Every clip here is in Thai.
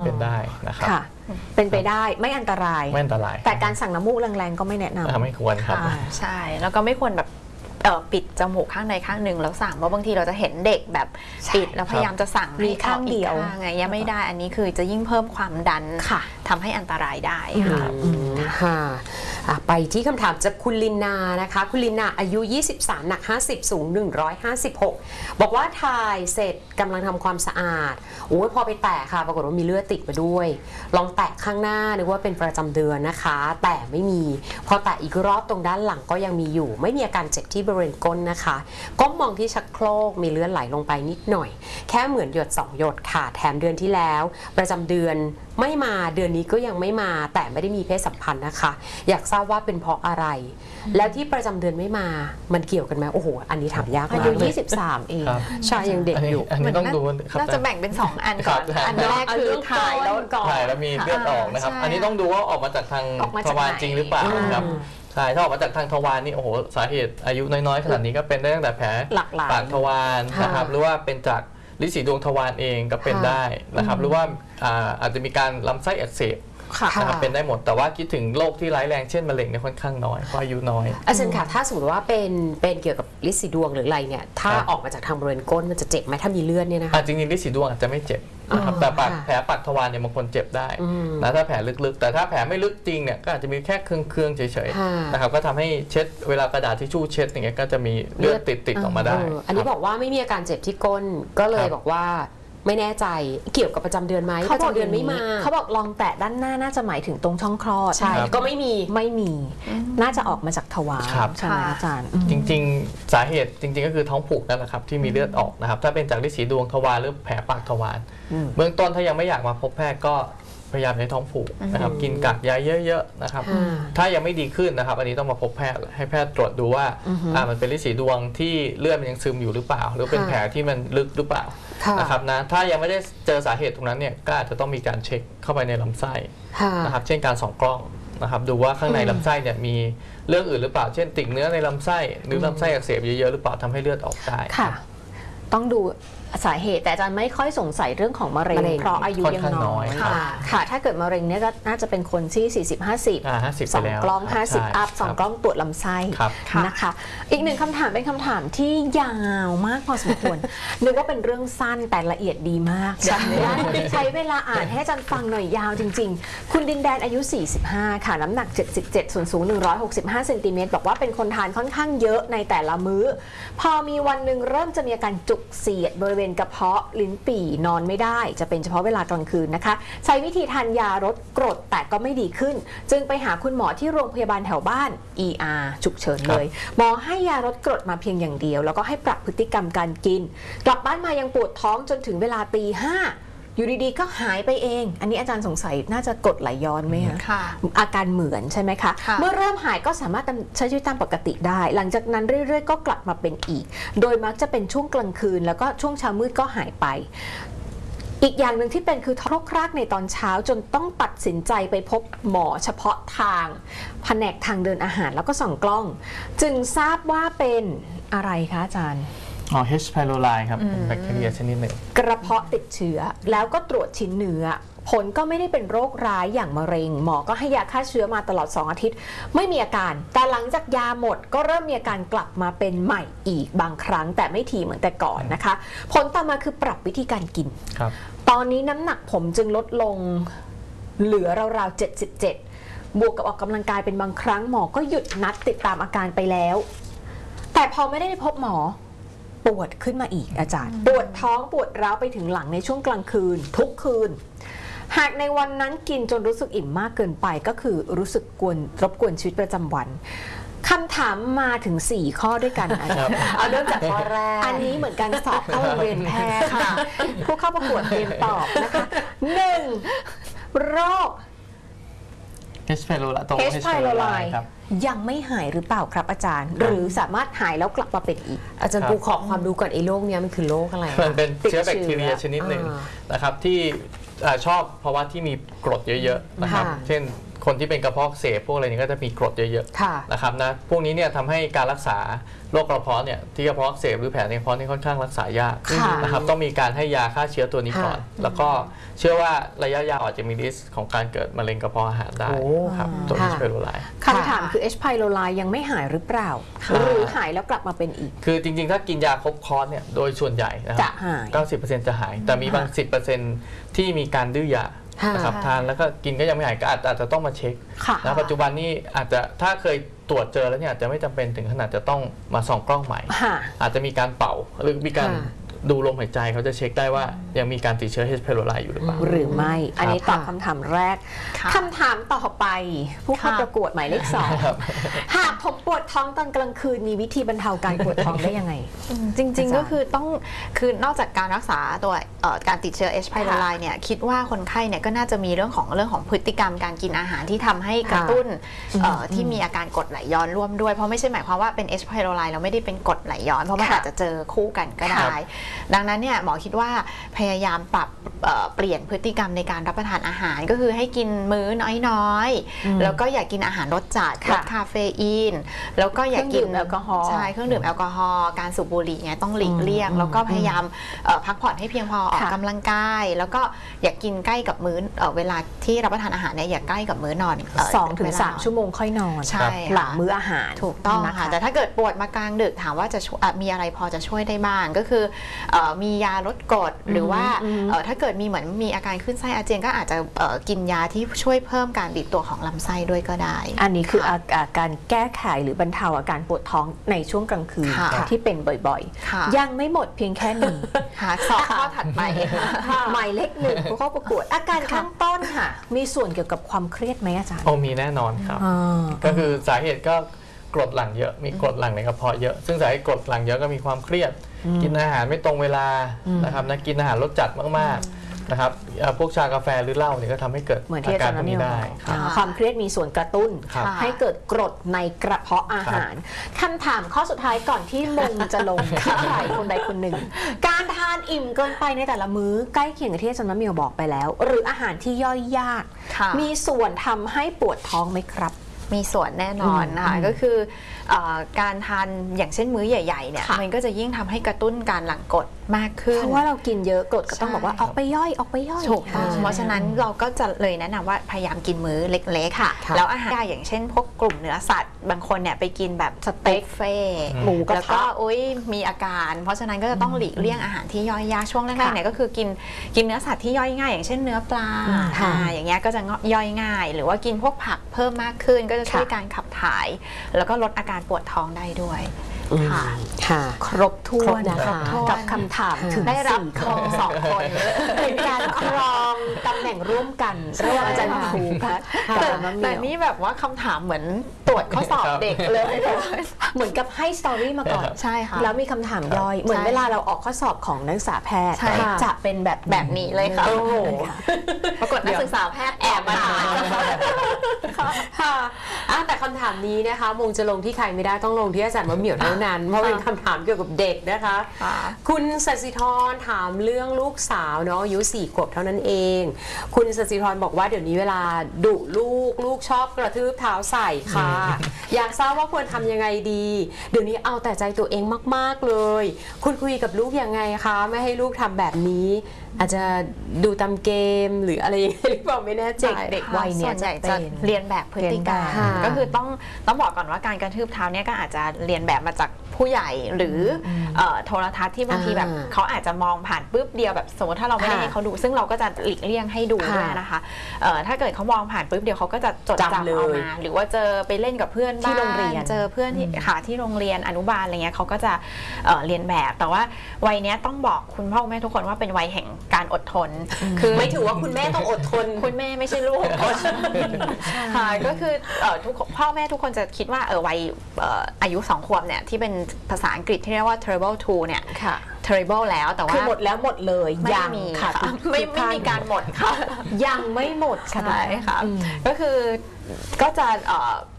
เป็นได้นะครับเป็นไปได้ไม่อันตรายแต่การสั่งน้ำมูกแรงๆก็ไม่แนะนำไม่ควรครับใช่แล้วก็ไม่ควรแบบปิดจมูกข้างใดข้างหนึ่งแล้วสั่งเพราะบางทีเราจะเห็นเด็กแบบปิดแล้วพยายามจะสั่งมีข้างเดียวไงยังไม่ได้อันนี้คือจะยิ่งเพิ่มความดันทำให้อันตรายได้ค่ะไปที่คำถามจากคุณลินนานะคะคุณลินนาอายุ23หนัก50สูง156บอกว่าถ่ายเสร็จกำลังทำความสะอาดโอ้ยพอไปแตะค่ะปรากฏว่ามีเลือดติดมาด้วยลองแตะข้างหน้านึกว่าเป็นประจำเดือนนะคะแต่ไม่มีพอแตะอีกรอบตรงด้านหลังก็ยังมีอยู่ไม่มีอาการเจ็บที่บริเวณก้นนะคะก้มมองที่ชักโครกมีเลือดไหลลงไปนิดหน่อยแค่เหมือนหยด2หยดค่ะแถมเดือนที่แล้วประจำเดือนไม่มาเดือนนี้ก็ยังไม่มาแต่ไม่ได้มีเพศสัมพันธ์นะคะอยากทราบว่าเป็นเพราะอะไรแล้วที่ประจำเดือนไม่มามันเกี่ยวกันไหมโอ้โหอันนี้ถามยากมากอายุ23เองใช่ยังเด็กอยู่อันนี้ต้องดูน่าจะแบ่งเป็น2อันก่อนอันแรกคือถ่ายแล้วมีเลือดออกนะครับอันนี้ต้องดูว่าออกมาจากทางทวารจริงหรือเปล่าครับใช่ถ้าออกมาจากทางทวารนี่โอ้โหสาเหตุอายุน้อยๆขนาดนี้ก็เป็นได้ตั้งแต่แผลปากทวารนะครับหรือว่าเป็นจากลิ้นสีดวงทวารเองก็เป็นได้นะครับหรือว่าอาจจะมีการลำไส้อักเสบนะครับเป็นได้หมดแต่ว่าคิดถึงโรคที่ร้ายแรงเช่นมะเร็งเนี่ยค่อนข้างน้อยเพราะอายุน้อยอาจารย์ค่ะถ้าสมมติว่าเป็นเกี่ยวกับลิ้นสีดวงหรืออะไรเนี่ยถ้าออกมาจากทางบริเวณก้นมันจะเจ็บไหมถ้ามีเลือดเนี่ยนะคะจริงๆลิ้นสีดวงอาจจะไม่เจ็บนะครับแต่แผลปากทวารเนี่ยบางคนเจ็บได้นะถ้าแผลลึกๆแต่ถ้าแผลไม่ลึกจริงเนี่ยก็อาจจะมีแค่เครื่องเฉยๆนะครับก็ทำให้เช็ดเวลากระดาษทิชชู่เช็ดอย่างเงี้ยก็จะมีเลือดติดออกมาได้อันนี้บอกว่าไม่มีอาการเจ็บที่ก้นก็เลยบอกว่าไม่แน่ใจเกี่ยวกับประจำเดือนไหมประจำเดือนไม่มาเขาบอกลองแตะด้านหน้าน่าจะหมายถึงตรงช่องคลอดใช่ก็ไม่มีน่าจะออกมาจากทวารใช่ไหมอาจารย์จริงๆสาเหตุจริงๆก็คือท้องผูกนั่นแหละครับที่มีเลือดออกนะครับถ้าเป็นจากลิ้นสีดวงทวารหรือแผลปากทวารเบื้องต้นถ้ายังไม่อยากมาพบแพทย์ก็พยายามใช้ท้องผูกนะครับกินกากใยเยอะๆนะครับถ้ายังไม่ดีขึ้นนะครับอันนี้ต้องมาพบแพทย์ให้แพทย์ตรวจดูว่ามันเป็นลิ้นสีดวงที่เลือดมันยังซึมอยู่หรือเปล่าหรือเป็นแผลที่มันลึกหรือเปล่านะครับนะถ้ายังไม่ได้เจอสาเหตุตรงนั้นเนี่ยก็อาจจะต้องมีการเช็คเข้าไปในลำไส้นะครับเช่นการส่องกล้องนะครับดูว่าข้างในลำไส้เนี่ยมีเรื่องอื่นหรือเปล่าเช่นติ่งเนื้อในลำไส้หรือลำไส้อักเสบเยอะๆหรือเปล่าทำให้เลือดออกได้ต้องดูสาเหตุแต่อาจารย์ไม่ค่อยสงสัยเรื่องของมะเร็งเพราะอายุยังน้อยค่ะถ้าเกิดมะเร็งเนี่ยก็น่าจะเป็นคนที่40-50 2 กล้อง50อัพ2 กล้องตรวจลำไส้นะคะอีกหนึ่งคำถามเป็นคำถามที่ยาวมากพอสมควรนึกว่าเป็นเรื่องสั้นแต่ละเอียดดีมากใช้เวลาอ่านให้อาจารย์ฟังหน่อยยาวจริงๆคุณดินแดนอายุ45ค่ะน้ำหนัก77ส่วนสูง165เซนติเมตรบอกว่าเป็นคนทานค่อนข้างเยอะในแต่ละมื้อพอมีวันหนึ่งเริ่มจะมีอาการจุกเสียดบริเวณกระเพาะลิ้นปี่นอนไม่ได้จะเป็นเฉพาะเวลากลางคืนนะคะใช้วิธีทานยาลดกรดแต่ก็ไม่ดีขึ้นจึงไปหาคุณหมอที่โรงพยาบาลแถวบ้าน ER ฉุกเฉินเลยหมอให้ยาลดกรดมาเพียงอย่างเดียวแล้วก็ให้ปรับพฤติกรรมการกินกลับบ้านมายังปวดท้องจนถึงเวลาตี 5อยู่ดีๆก็หายไปเองอันนี้อาจารย์สงสัยน่าจะกรดไหลย้อนไหมคะอาการเหมือนใช่ไหมคะเมื่อเริ่มหายก็สามารถใช้ชีวิตตามปกติได้หลังจากนั้นเรื่อยๆก็กลับมาเป็นอีกโดยมักจะเป็นช่วงกลางคืนแล้วก็ช่วงเช้ามืดก็หายไปอีกอย่างหนึ่งที่เป็นคือท้องครากในตอนเช้าจนต้องตัดสินใจไปพบหมอเฉพาะทางแผนกทางเดินอาหารแล้วก็ส่องกล้องจึงทราบว่าเป็นอะไรคะอาจารย์ H. pylori ครับเป็นแบคทีเรียชนิดหนึ่งกระเพาะติดเชื้อแล้วก็ตรวจชิ้นเนื้อผลก็ไม่ได้เป็นโรคร้ายอย่างมะเร็งหมอก็ให้ยาฆ่าเชื้อมาตลอด2 อาทิตย์ไม่มีอาการแต่หลังจากยาหมดก็เริ่มมีอาการกลับมาเป็นใหม่อีกบางครั้งแต่ไม่ถี่เหมือนแต่ก่อนนะคะผลต่อมาคือปรับวิธีการกินตอนนี้น้ำหนักผมจึงลดลงเหลือราวๆ77บวกกับออกกำลังกายเป็นบางครั้งหมอก็หยุดนัดติดตามอาการไปแล้วแต่พอไม่ได้ไปพบหมอปวดขึ้นมาอีกอาจารย์ปวดท้องปวดร้าวไปถึงหลังในช่วงกลางคืนทุกคืนหากในวันนั้นกินจนรู้สึกอิ่มมากเกินไปก็คือรู้สึกรบกวนชีวิตประจำวันคำถามมาถึง4 ข้อด้วยกันอาจารย์เอาเริ่มจากข้อแรกอันนี้เหมือนกันสอบเข้าโรงเรียนแพทย์ค่ะผู้เข้าประกวดเตรียมตอบนะคะ1โรค H. pylori ครับยังไม่หายหรือเปล่าครับอาจารย์หรือสามารถหายแล้วกลับมาเป็นอีกอาจารย์ปูขอความรู้ก่อนไอ้โรคนี้มันคือโรคอะไรมันเป็นเชื้อแบคทีเรียชนิดหนึ่งนะครับที่ชอบภาวะที่มีกรดเยอะๆนะครับเช่นคนที่เป็นกระเพาะอักเสบพวกอะไรนี้ก็จะมีกรดเยอะค่ะๆนะครับนะพวกนี้เนี่ยทำให้การรักษาโรคกระเพาะเนี่ยที่กระเพาะอักเสบหรือแผลในกระเพาะนี่ค่อนข้างรักษายากค่ะนะครับต้องมีการให้ยาฆ่าเชื้อตัวนี้ก่อน แล้วก็เชื่อว่าระยะยาวอาจจะมีริสก์ของการเกิดมะเร็งกระเพาะอาหารได้ครับตัว H. pylori คำถามคือ H. pylori ยังไม่หายหรือเปล่าค่ะหรือหายแล้วกลับมาเป็นอีกคือจริงๆ ถ้ากินยาครบคอร์สเนี่ยโดยส่วนใหญ่นะคจะรับหาย 90% จะหาย แต่มีบาง 10%ที่มีการดื้อยานะครับทานแล้วก็กินก็ยังไม่หายก็อาจจะต้องมาเช็คค่ะนะปัจจุบันนี้อาจจะถ้าเคยตรวจเจอแล้วเนี่ยอาจจะไม่จำเป็นถึงขนาดจะต้องมาส่องกล้องใหม่ค่ะอาจจะมีการเป่าหรือมีการค่ะดูลมหายใจเขาจะเช็คได้ว่ายังมีการติดเชื้อ H. pylori อยู่หรือเปล่าหรือไม่ อันนี้ตอบคำถามแรกค่ะคำถามต่อไป ผู้เข้าค่ะประกวดหมายเลขครับ 2 หากผมปวดท้องตอนกลางคืนมีวิธีบรรเทาการปวดท้องได้ยังไงจริงๆก็คือต้องคือนอกจากการรักษาตัวการติดเชื้อ H. pylori เนี่ยคิดว่าคนไข้เนี่ยก็น่าจะมีเรื่องของพฤติกรรมการกินอาหารที่ทำให้กระตุ้นที่มีอาการกรดไหลย้อนร่วมด้วยเพราะไม่ใช่หมายความว่าเป็น H. pylori เราไม่ได้เป็นกรดไหลย้อนเพราะมันค่ะอาจจะเจอคู่กันก็ได้ ดังนั้นเนี่ยหมอคิดว่าพยายามปรับเปลี่ยนพฤติกรรมในการรับประทานอาหารก็คือให้กินมื้อน้อยๆแล้วก็อย่ากินอาหารรสจัดลดคาเฟอีนแล้วก็อย่ากินเครื่องดื่มแอลกอฮอล์ใช่เครื่องดื่มแอลกอฮอล์การสูบบุหรี่เนี่ยต้องหลีกเลี่ยงแล้วก็พยายามพักผ่อนให้เพียงพอออกกำลังกายแล้วก็อย่ากินใกล้กับมื้อเวลาที่รับประทานอาหารเนี่ยอย่าใกล้กับมื้อนอน 2-3 ชั่วโมงค่อยนอนใช่หลังมื้ออาหารถูกต้องนะคะค่ะแต่ถ้าเกิดปวดมากลางดึกถามว่าจะมีอะไรพอจะช่วยได้บ้างก็คือมียาลดกรดหรือว่าถ้าเกิดมีเหมือนมีอาการขึ้นไส้อาเจียนก็อาจจะกินยาที่ช่วยเพิ่มการบีบตัวของลำไส้ด้วยก็ได้อันนี้คืออาการแก้ไขหรือบรรเทาอาการปวดท้องในช่วงกลางคืนค่ะที่เป็นบ่อยค่ะๆ ยังไม่หมดเพียงแค่หนึ่งหาสอบข้อถัดไปหมายเลขหนึ่งผู้เข้าประกวดอาการข้างต้นค่ะ มีส่วนเกี่ยวกับความเครียดไหมอาจารย์โอ้มีแน่นอนครับ ก็คือสาเหตุก็กรดหลั่งเยอะมีกรดหลั่งในกระเพาะเยอะซึ่งสาเหตุกรดหลั่งเยอะก็มีความเครียด กินอาหารไม่ตรงเวลานะครับนะกินอาหารรสจัดมากๆนะครับพวกชากาแฟหรือเหล้าเนี่ยก็ทำให้เกิดเหมือนที่อาอาการจารย์พวกนี้ได้ครับความเครียดมีส่วนกระตุ้นครับให้เกิดกรดในกระเพาะอาหารคำถามข้อสุดท้ายก่อนที่มงจะลงใครคนใดคนหนึ่ง การทานอิ่มเกินไปในแต่ละมื้อใกล้เคียงกับที่อาจารย์มะเหมี่ยวบอกไปแล้ว หรืออาหารที่ย่อยยากค่ะมีส่วนทำให้ปวดท้องไหมครับมีส่วนแน่นอนนะคะก็คือการทานอย่างเช่นมื้อใหญ่ๆเนี่ยค่ะมันก็จะยิ่งทำให้กระตุ้นการหลั่งกรดมากขึ้นเพราะว่าเรากินเยอะกรดก็ต้องใช่บอกว่าออกไปย่อยออกไปย่อยถูกต้องเพราะฉะนั้นเราก็จะเลยแนะนำว่าพยายามกินมื้อเล็กค่ะๆแล้วอาหารอย่างเช่นพวกกลุ่มเนื้อสัตว์บางคนเนี่ยไปกินแบบสเต็กเฟ่หมูกระทะแล้วก็มีอาการ เพราะฉะนั้นก็จะต้องหลีกเลี่ยงอาหารที่ย่อยยากช่วงแรกๆเนี่ยก็คือกินเนื้อสัตว์ที่ย่อยง่ายอย่างเช่นเนื้อปลาค่ะอย่างเงี้ยก็จะย่อยง่าย หรือว่ากินพวกผักเพิ่มมากขึ้นก็จะช่วยการขับถ่าย แล้วก็ลดอาการปวดท้องได้ด้วยค่ะค่ะครบถ้วนนะครคะบถ้วนกับคำถามถึงได้รับ 4 ครองสองคนเป็นการครองตำแหน่งร่วมกันระหว่างอาจารย์ครูแพทย์กับอาจารย์มะเหแต่มี่ยวนี่แบบว่าคำถามเหมือนตรวจข้อสอบเด็กเลยเหมือนกับให้สตอรี่มาก่อนใช่ค่ะแล้วมีคำถามย่อย เหมือนใช่เวลาเราออกข้อสอบของนักศึกษาแพทย์ใช่ค่ะจะเป็นแบบนี้เลยค่ะโอ้โหปรากฏนักศึกษาแพทย์แอบมาถามค่ะแต่คำถามนี้นะคะมงจะลงที่ใครไม่ได้ต้องลงที่อาจารย์มะเหมี่ยวเท่านั้น เพราะเป็นคำถามเกี่ยวกับเด็กนะคะค่ะคุณสัสิธรถามเรื่องลูกสาวเนาะอายุ4 ขวบเท่านั้นเอง คุณสัสิธรบอกว่าเดี๋ยวนี้เวลาดุลูกชอบกระทืบเท้าใส่ค่ะ อยากทราบว่าควรทำยังไงดี เดี๋ยวนี้เอาแต่ใจตัวเองมากๆเลย คุณคุยกับลูกยังไงคะไม่ให้ลูกทำแบบนี้ อาจจะดูตามเกมหรืออะไรอย่างเงี้ยหรือเปล่าไม่แน่ใจเด็กวัยเนี้ยส่วนใหญ่จะจะเป็นเรียนแบบพฤติกรรมค่ะก็คือต้องบอกก่อนว่าการกระทืบเท้าเนี่ยก็อาจจะเรียนแบบมาจากผู้ใหญ่หรือโทรทัศน์ที่บางทีแบบเขาอาจจะมองผ่านปุ๊บเดียวแบบสมมติถ้าเราไม่ได้ค่ะให้เขาดูซึ่งเราก็จะหลีกเลี่ยงให้ดูค่ะด้วยนะคะถ้าเกิดเขามองผ่านปุ๊บเดียวเขาก็จะจดจำจำเลยเอามาหรือว่าเจอไปเล่นกับเพื่อนที่บ้านโรงเรียนเจอเพื่อนที่ที่โรงเรียนอนุบาลอะไรเงี้ยเขาก็จะเรียนแบบแต่ว่าวัยเนี้ยต้องบอกคุณพ่อคุณแม่ทุกคนว่าเป็นวัยแห่งการอดทนคือไม่ถือว่าคุณแม่ต้องอดทนคุณแม่ไม่ใช่ลูกค่ะก็คือทุกพ่อแม่ทุกคนจะคิดว่าวัยอายุ2 ขวบเนี่ยที่เป็นภาษาอังกฤษที่เรียกว่า terrible 2เนี่ยค่ะ terrible แล้วแต่ว่าคือหมดแล้วหมดเลยไม่ยังมีค่ะค่ะทุกไม่ท่นมีการหมดค่ะยังไม่หมดค่ะใช่ค่ะก็คือก็จะ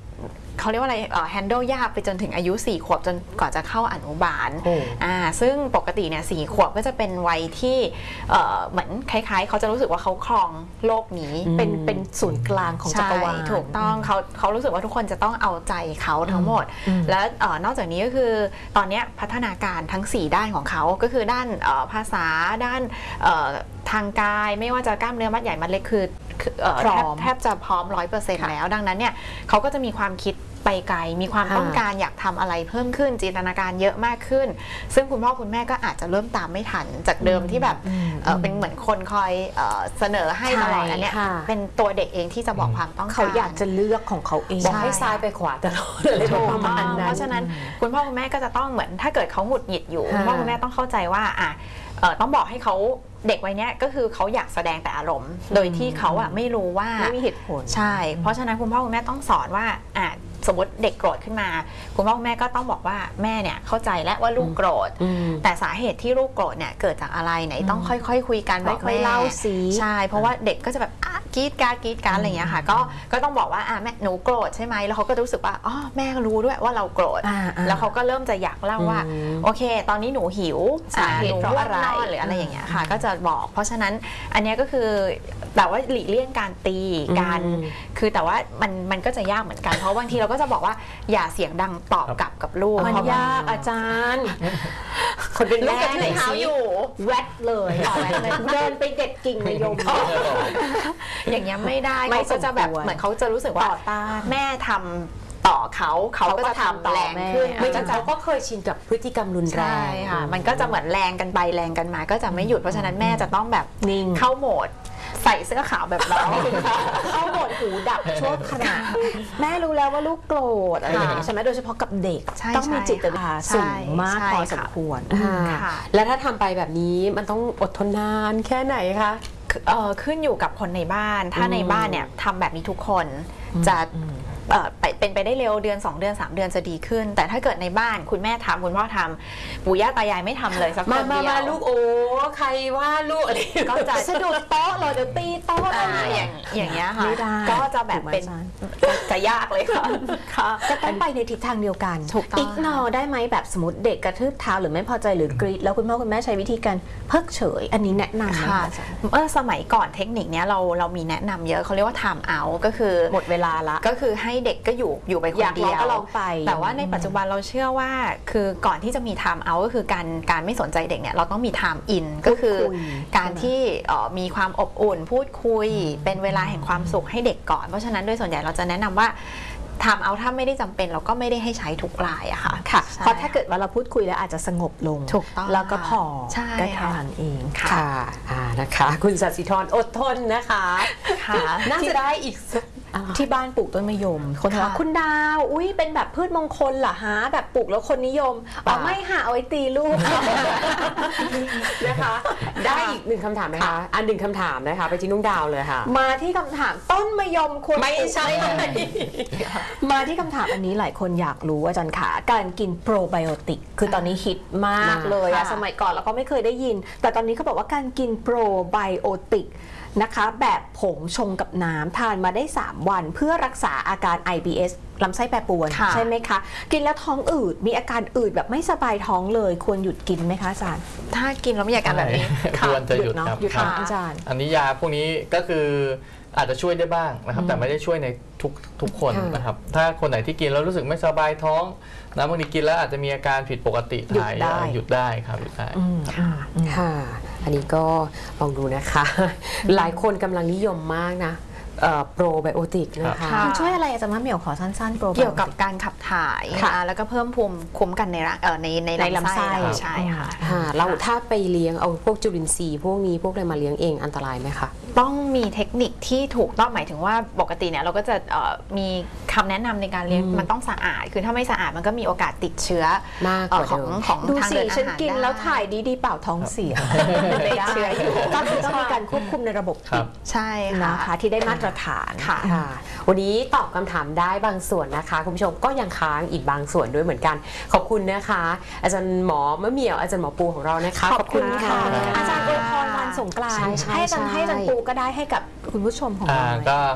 เขาเรียกว่าอะไรhandle ยากไปจนถึงอายุ4 ขวบจนก่อนจะเข้าอนุบาลซึ่งปกติเนี่ย4 ขวบก็จะเป็นวัยที่เหมือนคล้ายๆเขาจะรู้สึกว่าเขาครองโลกนี้เป็นศูนย์กลางของจักรวาลถูกต้องเขารู้สึกว่าทุกคนจะต้องเอาใจเขาทั้งหมดและนอกจากนี้ก็คือตอนนี้พัฒนาการทั้ง4ด้านของเขาก็คือด้านภาษาด้านทางกายไม่ว่าจะกล้ามเนื้อมัดใหญ่มัดเล็กคือแทบจะพร้อม 100% แล้วดังนั้นเนี่ยเขาก็จะมีความคิดไปไกลมีความต้องการอยากทำอะไรเพิ่มขึ้นจินตนาการเยอะมากขึ้นซึ่งคุณพ่อคุณแม่ก็อาจจะเริ่มตามไม่ทันจากเดิมที่แบบเป็นเหมือนคนคอยเสนอให้ตลอดอันเนี้ยเป็นตัวเด็กเองที่จะบอกความต้องการเขาอยากจะเลือกของเขาเองบอกให้ซ้ายไปขวาตลอดเลยประมาณนั้นเพราะฉะนั้นคุณพ่อคุณแม่ก็จะต้องเหมือนถ้าเกิดเขาหงุดหงิดอยู่คุณพ่อคุณแม่ต้องเข้าใจว่าต้องบอกให้เขาเด็กวัยนี้ก็คือเขาอยากแสดงแต่อารมณ์โดยที่เขาไม่รู้ว่าไม่มีเหตุผลใช่เพราะฉะนั้นคุณพ่อคุณแม่ต้องสอนว่าสมมติเด็กโกรธขึ้นมาคุณพ่อคุณแม่ก็ต้องบอกว่าแม่เนี่ยเข้าใจแล้วว่าลูกโกรธแต่สาเหตุที่ลูกโกรธเนี่ยเกิดจากอะไรไหนต้องค่อยๆคุยกันบอกแม่เล่าสิใช่เพราะว่าเด็กก็จะแบบกรี๊ดการอะไรอย่างเงี้ยค่ะก็ต้องบอกว่าแม่หนูโกรธใช่ไหมแล้วเขาก็รู้สึกว่าอ๋อแม่รู้ด้วยว่าเราโกรธแล้วเขาก็เริ่มจะอยากเล่าว่าโอเคตอนนี้หนูหิวสาเหตุเพราะอะไรหรืออะไรอย่างเงี้ยค่ะก็จะบอกเพราะฉะนั้นอันนี้ก็คือแต่ว่าหลีกเลี่ยงการตีการคือแต่ว่ามันก็จะยากเหมือนกันเพราะบางทีเราก็จะบอกว่าอย่าเสียงดังตอบกลับกับลูกมันยากอาจารย์คนเป็นแม่ไหนเท้าอยู่แวดเลยเดินไปเด็ดกิ่งมะยมอย่างเงี้ยไม่ได้เขาก็จะแบบเหมือนเขาจะรู้สึกว่าแม่ทำต่อเขาก็จะทำแรงขึ้นไม่งั้นเขาก็เคยชินกับพฤติกรรมรุนแรงค่ะมันก็จะเหมือนแรงกันไปแรงกันมาก็จะไม่หยุดเพราะฉะนั้นแม่จะต้องแบบนิ่งเข้าโหมดใส่เสื้อขาวแบบเราเข้าโหมดหูดับชั่วขณะแม่รู้แล้วว่าลูกโกรธอะไรอย่างนี้ใช่ไหมโดยเฉพาะกับเด็กต้องมีจิตวิทยาสูงมากพอสมควรแล้วถ้าทำไปแบบนี้มันต้องอดทนนานแค่ไหนคะขึ้นอยู่กับคนในบ้านถ้าในบ้านเนี่ยทำแบบนี้ทุกคนจะเป็นไปได้เร็วเดือน2 เดือน3 เดือนจะดีขึ้นแต่ถ้าเกิดในบ้านคุณแม่ทำคุณพ่อทำปู่ย่าตายายไม่ทำเลยสักคนเดียวมาลูกโอ้ใครว่าลูกอะไรก็จะสะดุดโต๊ะเลยเดี๋ยวตีโต๊ะอย่างเงี้ยค่ะก็จะแบบเป็นจะยากเลยค่ะก็ต้องไปในทิศทางเดียวกันอิกนอได้ไหมแบบสมมติเด็กกระทืบเท้าหรือไม่พอใจหรือกรีดแล้วคุณพ่อคุณแม่ใช้วิธีการเพิกเฉยอันนี้แนะนำค่ะสมัยก่อนเทคนิคนี้เรามีแนะนำเยอะเขาเรียกว่า time out ก็คือหมดเวลาละก็คือให้เด็กก็อยู่ไปคนเดียวก็ลองไปแต่ว่าในปัจจุบันเราเชื่อว่าคือก่อนที่จะมี time out ก็คือการไม่สนใจเด็กเนี่ยเราต้องมี time in ก็คือการที่มีความอบอุ่นพูดคุยเป็นเวลาแห่งความสุขให้เด็กก่อนเพราะฉะนั้นโดยส่วนใหญ่เราจะแนะนำว่าทำเอาถ้าไม่ได้จำเป็นเราก็ไม่ได้ให้ใช้ทุกรายอะค่ะเพราะถ้าเกิดว่าเราพูดคุยแล้วอาจจะสงบลงถูกต้องแล้วก็พอก็เท่านั้นเองค่ะนะคะคุณศศิธรอดทนนะคะน่าจะได้อีกที่บ้านปลูกต้นมะยมคนถามคุณดาวอุ้ยเป็นแบบพืชมงคลเหรอฮะแบบปลูกแล้วคนนิยมไม่หาเอาไว้ตีลูกนะคะได้อีก1 คำถามไหมคะ1 คำถามนะคะไปที่นุ่งดาวเลยค่ะมาที่คำถามต้นมะยมควรไม่ใช่มาที่คำถามอันนี้หลายคนอยากรู้อาจารย์ขาการกินโปรไบโอติกคือตอนนี้ฮิตมากเลยสมัยก่อนเราก็ไม่เคยได้ยินแต่ตอนนี้เขาบอกว่าการกินโปรไบโอติกนะคะแบบผงชงกับน้ำทานมาได้3 วันเพื่อรักษาอาการ IBS ลำไส้แปรปรวนใช่ไหมคะกินแล้วท้องอืดมีอาการอืดแบบไม่สบายท้องเลยควรหยุดกินไหมคะอาจารย์ถ้ากินแล้วมีอาการแบบนี้ควรจะหยุดครับหยุดอาจารย์อันนี้ยาพวกนี้ก็คืออาจจะช่วยได้บ้างนะครับแต่ไม่ได้ช่วยในทุกคนนะครับถ้าคนไหนที่กินแล้วรู้สึกไม่สบายท้องนะบางทีกินแล้วอาจจะมีอาการผิดปกติถ่ายหยุดได้ครับหยุดได้ค่ะอันนี้ก็ลองดูนะคะหลายคนกำลังนิยมมากนะโปรไบโอติกนะคะมันช่วยอะไรอาจารย์มะเหมี่ยวขอสั้นๆโปรเกี่ยวกับการขับถ่ายแล้วก็เพิ่มภูมิคุ้มกันในลำไส้ใช่ค่ะเราถ้าไปเลี้ยงเอาพวกจุลินทรีย์พวกนี้พวกอะไรมาเลี้ยงเองอันตรายไหมคะต้องมีเทคนิคที่ถูกต้องหมายถึงว่าปกติเนี่ยเราก็จะมีคำแนะนำในการเลี้ยงมันต้องสะอาดคือถ้าไม่สะอาดมันก็มีโอกาสติดเชื้อมากของดูทางเดินอาหารฉันกินแล้วถ่ายดีเปล่าท้องเสียติดเชื้ออยู่ต้องมีการควบคุมในระบบใช่นะคะที่ได้มาตรฐานค่ะวันนี้ตอบคำถามได้บางส่วนนะคะคุณผู้ชมก็ยังค้างอีกบางส่วนด้วยเหมือนกันขอบคุณนะคะอาจารย์หมอมะเหมี่ยวอาจารย์หมอปูของเรานะคะขอบคุณค่ะอาจารย์อวยพรวันสงกรานต์ให้อาจารย์ปูก็ได้ให้กับคุณผู้ชมของเราก็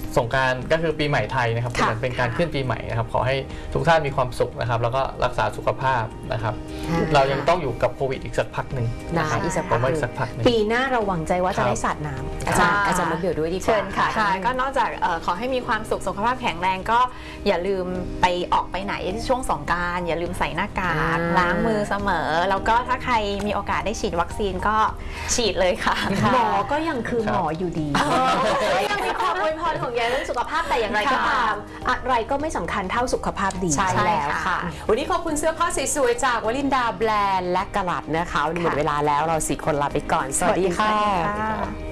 สงกรานต์ก็คือปีใหม่ไทยนะครับเป็นการขึ้นปีใหม่นะครับขอให้ทุกท่านมีความสุขนะครับแล้วก็รักษาสุขภาพนะครับเรายังต้องอยู่กับโควิดอีกสักพักหนึ่งนะครับอีกสักพักหนึ่งปีหน้าเราหวังใจว่าจะได้สาดน้ำอาจารย์มาเบี่ยวด้วยดีกว่าเชิญค่ะก็นอกจากขอให้มีความสุขสุขภาพแข็งแรงก็อย่าลืมไปออกไปไหนช่วงสงกรานต์อย่าลืมใส่หน้ากากล้างมือเสมอแล้วก็ถ้าใครมีโอกาสได้ฉีดวัคซีนก็ฉีดเลยค่ะหมอก็ยังคือหมออยู่ดีก็ยังมีความอวยพรของยายเรื่องสุขภาพแต่อย่างไรก็ตามอะไรก็ไม่สำคัญเท่าสุขภาพดีใช่แล้วค่ะวันนี้ขอบคุณเสื้อผ้าสวยๆจากวลินดาแบรนด์และกลัดนะคะวันนี้หมดเวลาแล้วเรา4 คนลาไปก่อนสวัสดีค่ะ